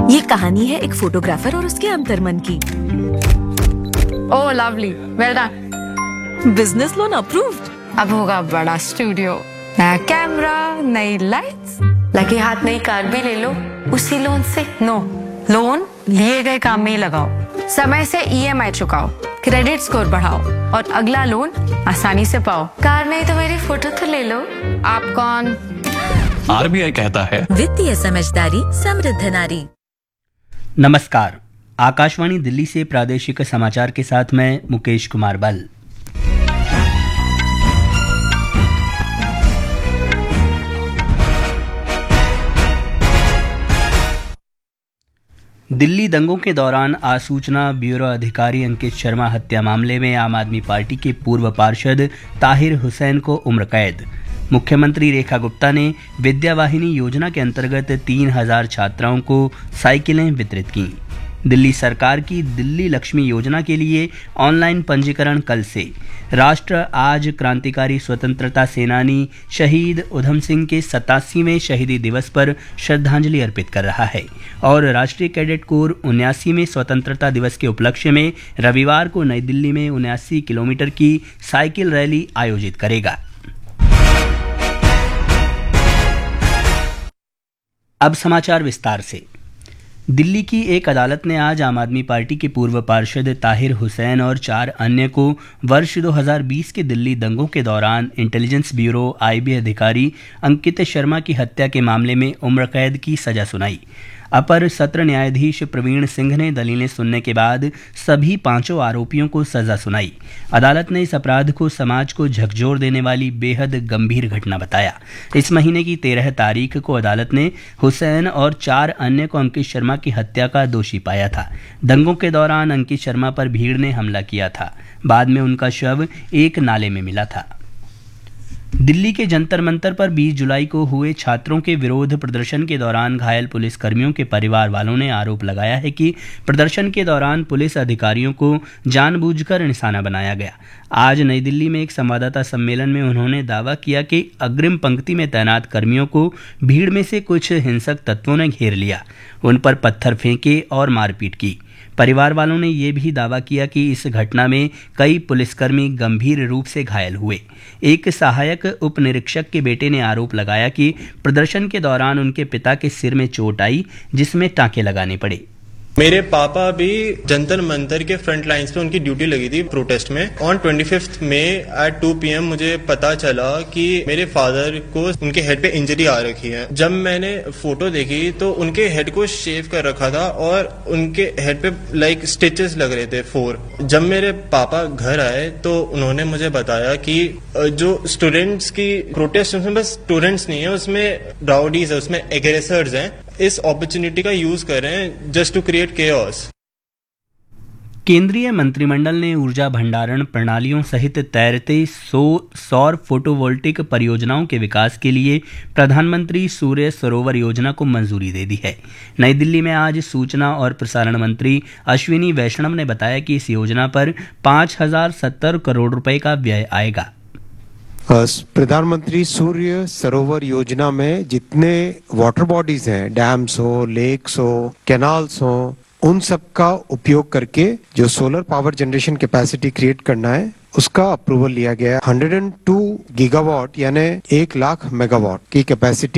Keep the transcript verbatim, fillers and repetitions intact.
ये कहानी है एक फोटोग्राफर और उसके अंतर्मन की। ओह lovely, well done. Business loan approved. अब होगा बड़ा स्टूडियो, नया कैमरा, नई लाइट्स, लगे हाथ नई कार भी ले लो उसी लोन से। नो, लोन लिए गए काम में ही लगाओ, समय से ईएमआई चुकाओ, क्रेडिट स्कोर बढ़ाओ और अगला लोन आसानी से पाओ। कार नहीं तो मेरी फोटो तो ले लो। आप कौन? आरबीआई कहता है वित्तीय समझदारी समृद्ध नारी। नमस्कार, आकाशवाणी दिल्ली से प्रादेशिक समाचार के साथ मैं मुकेश कुमार बल। दिल्ली दंगों के दौरान आसूचना ब्यूरो अधिकारी अंकित शर्मा हत्या मामले में आम आदमी पार्टी के पूर्व पार्षद ताहिर हुसैन को उम्र कैद। मुख्यमंत्री रेखा गुप्ता ने विद्यावाहिनी योजना के अंतर्गत तीन हजार छात्राओं को साइकिलें वितरित की। दिल्ली सरकार की दिल्ली लक्ष्मी योजना के लिए ऑनलाइन पंजीकरण कल से। राष्ट्र आज क्रांतिकारी स्वतंत्रता सेनानी शहीद उधम सिंह के सतासीवें शहीदी दिवस पर श्रद्धांजलि अर्पित कर रहा है और राष्ट्रीय कैडेट कोर उन्यासीवें स्वतंत्रता दिवस के उपलक्ष्य में रविवार को नई दिल्ली में उन्यासी किलोमीटर की साइकिल रैली आयोजित करेगा। अब समाचार विस्तार से। दिल्ली की एक अदालत ने आज आम आदमी पार्टी के पूर्व पार्षद ताहिर हुसैन और चार अन्य को वर्ष दो हज़ार बीस के दिल्ली दंगों के दौरान इंटेलिजेंस ब्यूरो आईबी अधिकारी अंकित शर्मा की हत्या के मामले में उम्र कैद की सजा सुनाई। अपर सत्र न्यायाधीश प्रवीण सिंह ने दलीलें सुनने के बाद सभी पांचों आरोपियों को सजा सुनाई। अदालत ने इस अपराध को समाज को झकझोर देने वाली बेहद गंभीर घटना बताया। इस महीने की तेरह तारीख को अदालत ने हुसैन और चार अन्य को अंकित शर्मा की हत्या का दोषी पाया था। दंगों के दौरान अंकित शर्मा पर भीड़ ने हमला किया था। बाद में उनका शव एक नाले में मिला था। दिल्ली के जंतर मंतर पर बीस जुलाई को हुए छात्रों के विरोध प्रदर्शन के दौरान घायल पुलिसकर्मियों के परिवार वालों ने आरोप लगाया है कि प्रदर्शन के दौरान पुलिस अधिकारियों को जानबूझकर निशाना बनाया गया। आज नई दिल्ली में एक संवाददाता सम्मेलन में उन्होंने दावा किया कि अग्रिम पंक्ति में तैनात कर्मियों को भीड़ में से कुछ हिंसक तत्वों ने घेर लिया, उन पर पत्थर फेंके और मारपीट की। परिवार वालों ने यह भी दावा किया कि इस घटना में कई पुलिसकर्मी गंभीर रूप से घायल हुए। एक सहायक उप निरीक्षक के बेटे ने आरोप लगाया कि प्रदर्शन के दौरान उनके पिता के सिर में चोट आई, जिसमें टांके लगाने पड़े। मेरे पापा भी जंतर मंतर के फ्रंट लाइंस पे उनकी ड्यूटी लगी थी प्रोटेस्ट में। On twenty fifth May eight to P M मुझे पता चला कि मेरे फादर को उनके हेड पे इंजरी आ रखी है। जब मैंने फोटो देखी तो उनके हेड को शेव कर रखा था और उनके हेड पे लाइक स्टिचेस लग रहे थे फोर। जब मेरे पापा घर आए तो उन्होंने मुझे बताया कि जो स्टूडेंट्स की प्रोटेस्ट उसमें बस स्टूडेंट्स नहीं है, उसमें राउडीज है, उसमें एग्रेसर्स हैं। इस अपॉर्चुनिटी का यूज कर रहे हैं जस्ट टू क्रिएट केओस। केंद्रीय मंत्रिमंडल ने ऊर्जा भंडारण प्रणालियों सहित तैरते सौ सौर फोटोवोल्टिक परियोजनाओं के विकास के लिए प्रधानमंत्री सूर्य सरोवर योजना को मंजूरी दे दी है। नई दिल्ली में आज सूचना और प्रसारण मंत्री अश्विनी वैष्णव ने बताया कि इस योजना पर पाँच हजार सत्तर करोड़ रुपए का व्यय आएगा। प्रधानमंत्री सूर्य सरोवर योजना में जितने वाटर बॉडीज हैं, डैम्स हो, लेक्स हो, कैनाल्स हो, उन सब का उपयोग करके जो solar power generation capacity create करना है उसका अप्रूवल लिया गया है। एक सौ दो गीगावाट यानी एक लाख मेगावाट की कैपेसिटी